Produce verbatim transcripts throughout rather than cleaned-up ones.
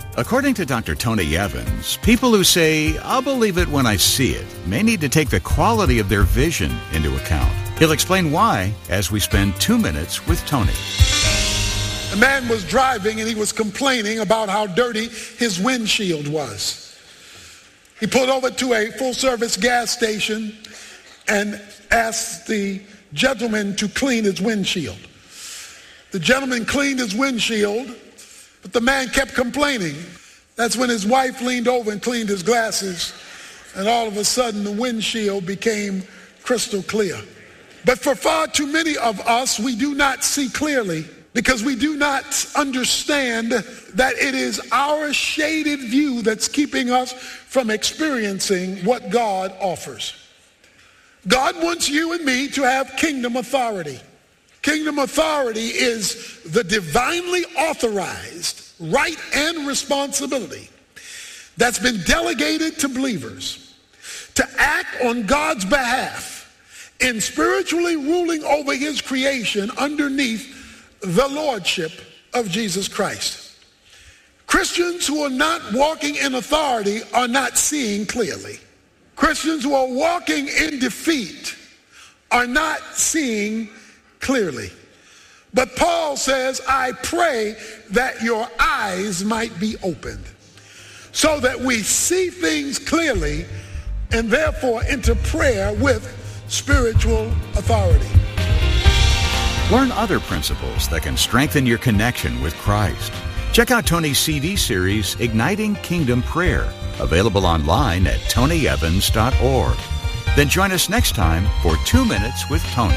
According to Doctor Tony Evans, people who say, "I'll believe it when I see it," may need to take the quality of their vision into account. He'll explain why as we spend two minutes with Tony. A man was driving and he was complaining about how dirty his windshield was. He pulled over to a full-service gas station and asked the gentleman to clean his windshield. The gentleman cleaned his windshield, but the man kept complaining. That's when his wife leaned over and cleaned his glasses, and all of a sudden the windshield became crystal clear. But for far too many of us, we do not see clearly because we do not understand that it is our shaded view that's keeping us from experiencing what God offers. God wants you and me to have kingdom authority. Kingdom authority is the divinely authorized right and responsibility that's been delegated to believers to act on God's behalf in spiritually ruling over his creation underneath the lordship of Jesus Christ. Christians who are not walking in authority are not seeing clearly. Christians who are walking in defeat are not seeing clearly. But Paul says, I pray that your eyes might be opened so that we see things clearly and therefore enter prayer with spiritual authority. Learn other principles that can strengthen your connection with Christ. Check out Tony's C D series, Igniting Kingdom Prayer, available online at tony evans dot org. Then join us next time for Two Minutes with Tony.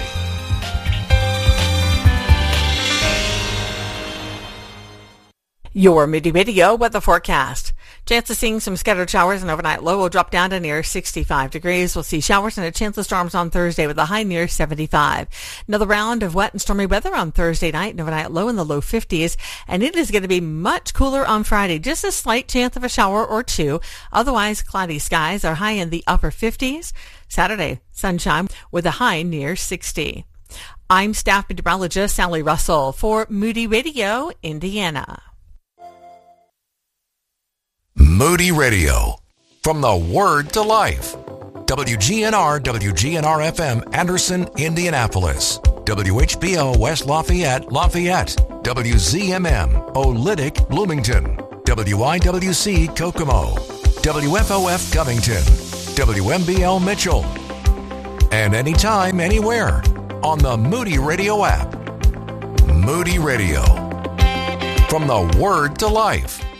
Your Moody Radio weather forecast. Chance of seeing some scattered showers, and overnight low will drop down to near sixty-five degrees. We'll see showers and a chance of storms on Thursday with a high near seventy-five. Another round of wet and stormy weather on Thursday night, and overnight low in the low fifties. And it is going to be much cooler on Friday. Just a slight chance of a shower or two. Otherwise, cloudy skies are high in the upper fifties. Saturday, sunshine with a high near sixty. I'm staff meteorologist Sally Russell for Moody Radio, Indiana. Moody Radio, from the Word to Life. W G N R, W G N R F M, Anderson, Indianapolis. W H B O, West Lafayette, Lafayette. W Z M M, Olytic, Bloomington. W I W C, Kokomo. W F O F, Covington. W M B L, Mitchell. And anytime, anywhere, on the Moody Radio app. Moody Radio, from the Word to Life.